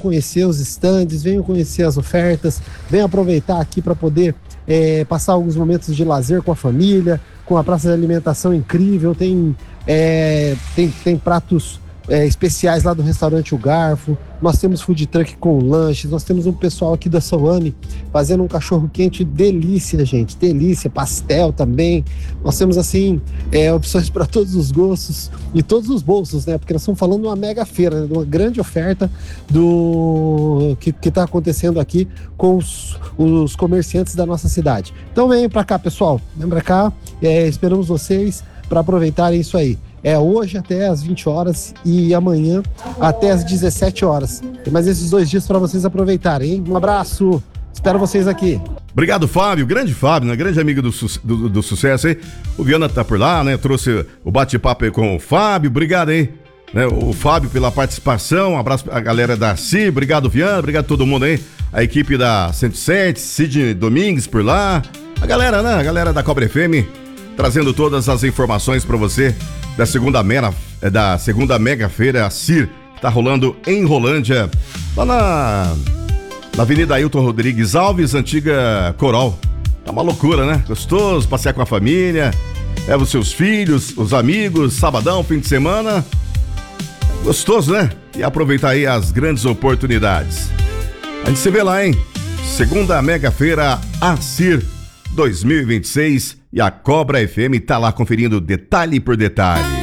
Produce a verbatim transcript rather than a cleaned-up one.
conhecer os estandes, venham conhecer as ofertas, venham aproveitar aqui para poder é, passar alguns momentos de lazer com a família, com a praça de alimentação incrível, tem, é, tem, tem pratos É, especiais lá do restaurante O Garfo, nós temos food truck com lanches, nós temos um pessoal aqui da Soane fazendo um cachorro quente delícia, gente, delícia, pastel também, nós temos assim é, opções para todos os gostos e todos os bolsos, né, porque nós estamos falando de uma mega feira, né, de uma grande oferta do que está acontecendo aqui com os, os comerciantes da nossa cidade. Então venham para cá, pessoal, vem para cá, é, esperamos vocês para aproveitarem isso aí. É hoje até às vinte horas e amanhã até às dezessete horas. Tem mais esses dois dias para vocês aproveitarem, hein? Um abraço, espero vocês aqui. Obrigado, Fábio, grande Fábio, né? Grande amigo do, su- do, do sucesso aí. O Viana tá por lá, né? Trouxe o bate-papo aí com o Fábio, obrigado aí. Né? O Fábio pela participação, um abraço pra galera da C I, obrigado, Viana, obrigado a todo mundo aí. A equipe da cento e sete, Sidney Domingues por lá. A galera, né? A galera da Cobra F M, trazendo todas as informações para você da segunda, mera, da segunda mega feira C I R, que tá rolando em Rolândia, lá na, na Avenida Ailton Rodrigues Alves, antiga Coral. Tá uma loucura, né? Gostoso, passear com a família, leva os seus filhos, os amigos, sabadão, fim de semana. Gostoso, né? E aproveitar aí as grandes oportunidades. A gente se vê lá, hein? Segunda mega feira A C I R dois mil e vinte e seis, e a Cobra F M tá lá conferindo detalhe por detalhe.